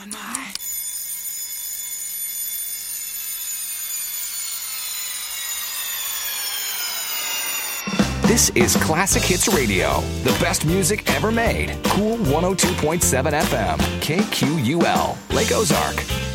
This is Classic Hits Radio, the best music ever made. Cool 102.7 FM, KQUL, Lake Ozark.